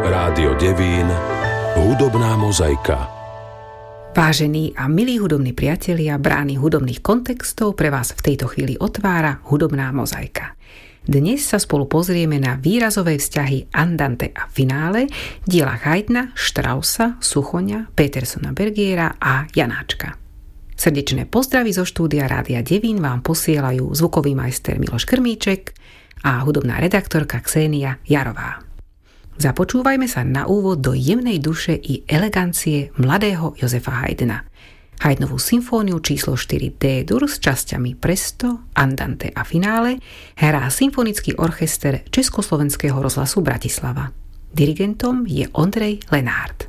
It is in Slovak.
Rádio Devín, hudobná mozaika. Vážení a milí hudobní priatelia, brány hudobných kontextov pre vás v tejto chvíli otvára hudobná mozaika. Dnes sa spolu pozrieme na výrazové vzťahy andante a finále v dielach Haydna, Straussa, Suchoňa, Petersona Bergiera a Janáčka. Srdečné pozdravy zo štúdia Rádia Devín vám posielajú zvukový majster Miloš Krmíček a hudobná redaktorka Xénia Jarová. Započúvajme sa na úvod do jemnej duše i elegancie mladého Josefa Haydna. Haydnovú symfóniu číslo 4 D-dur s časťami Presto, Andante a finále hrá Symfonický orchester Československého rozhlasu Bratislava. Dirigentom je Ondrej Lenárt.